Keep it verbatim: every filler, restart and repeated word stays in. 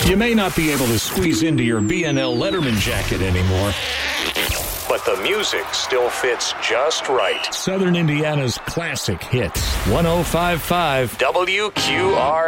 You may not be able to squeeze into your B N L Letterman jacket anymore, but the music still fits just right. Southern Indiana's classic hits. one oh five point five W Q R